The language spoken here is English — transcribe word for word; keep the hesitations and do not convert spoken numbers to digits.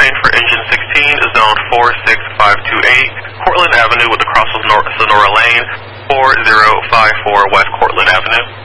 train for engine sixteen, zone four six five two eight, Cortland Avenue with the cross of Nor- Sonora Lane, four zero five four West Cortland Avenue.